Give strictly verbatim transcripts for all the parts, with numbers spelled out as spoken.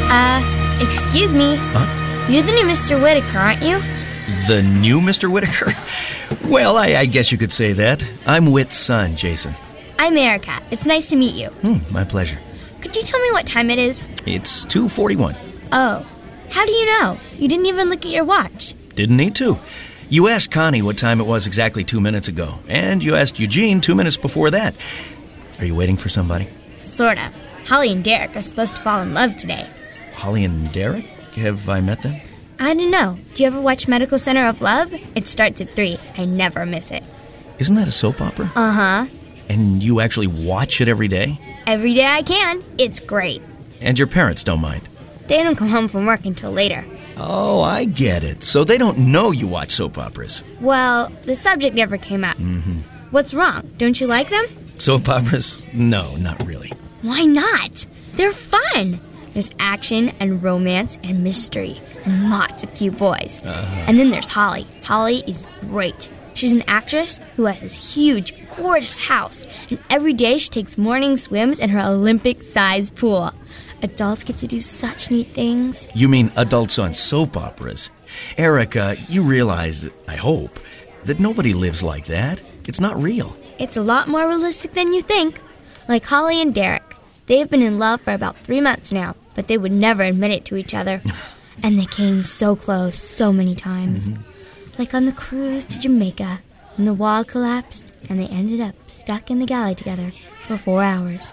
Uh, excuse me. Huh? You're the new Mister Whitaker, aren't you? The new Mister Whitaker? Well, I, I guess you could say that. I'm Whit's son, Jason. I'm Erica. It's nice to meet you. Hmm, my pleasure. Could you tell me what time it is? It's two forty-one. Oh. How do you know? You didn't even look at your watch. Didn't need to. You asked Connie what time it was exactly two minutes ago, and you asked Eugene two minutes before that. Are you waiting for somebody? Sort of. Holly and Derek are supposed to fall in love today. Holly and Derek? Have I met them? I don't know. Do you ever watch Medical Center of Love? It starts at three. I never miss it. Isn't that a soap opera? Uh-huh. And you actually watch it every day? Every day I can. It's great. And your parents don't mind? They don't come home from work until later. Oh, I get it. So they don't know you watch soap operas. Well, the subject never came up. Mm-hmm. What's wrong? Don't you like them? Soap operas? No, not really. Why not? They're fun. There's action and romance and mystery and lots of cute boys. Uh-huh. And then there's Holly. Holly is great. She's an actress who has this huge, gorgeous house. And every day she takes morning swims in her Olympic-sized pool. Adults get to do such neat things. You mean adults on soap operas? Erica, you realize, I hope, that nobody lives like that. It's not real. It's a lot more realistic than you think. Like Holly and Derek. They've been in love for about three months now, but they would never admit it to each other. And they came so close so many times. Mm-hmm. Like on the cruise to Jamaica, when the wall collapsed, and they ended up stuck in the galley together for four hours.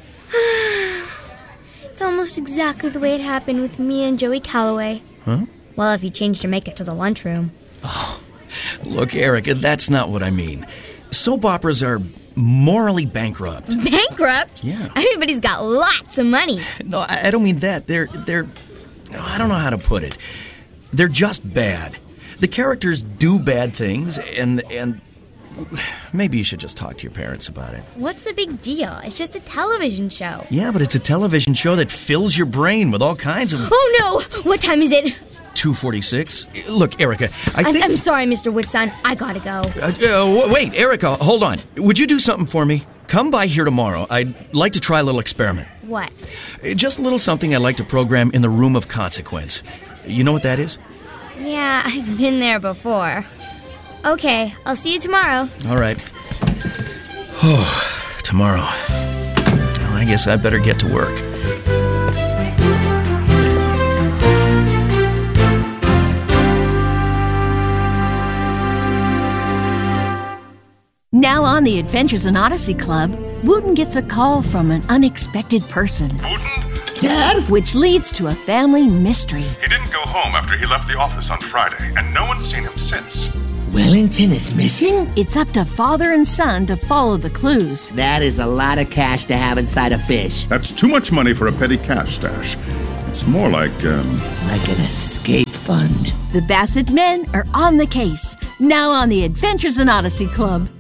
It's almost exactly the way it happened with me and Joey Calloway. Huh? Well, if you changed Jamaica to the lunchroom. Oh, look, Erica, that's not what I mean. Soap operas are morally bankrupt. Bankrupt? Yeah. Everybody's got lots of money. No, I, I don't mean that. They're, they're, I don't know how to put it. They're just bad. The characters do bad things, and, and maybe you should just talk to your parents about it. What's the big deal? It's just a television show. Yeah, but it's a television show that fills your brain with all kinds of... Oh, no! What time is it? two forty-six. Look, Erica, I I'm, think... I'm sorry, Mister Whitson. I gotta go. Uh, uh, wait, Erica, hold on. Would you do something for me? Come by here tomorrow. I'd like to try a little experiment. What? Just a little something I'd like to program in the room of consequence. You know what that is? Yeah, I've been there before. Okay, I'll see you tomorrow. All right. Oh, tomorrow. Well, I guess I'd better get to work. Now on the Adventures in Odyssey Club, Wooten gets a call from an unexpected person. Wooten? Dad? Which leads to a family mystery. He didn't go home after he left the office on Friday, and no one's seen him since. Wellington is missing? It's up to father and son to follow the clues. That is a lot of cash to have inside a fish. That's too much money for a petty cash stash. It's more like, um... like an escape fund. The Bassett men are on the case. Now on the Adventures in Odyssey Club.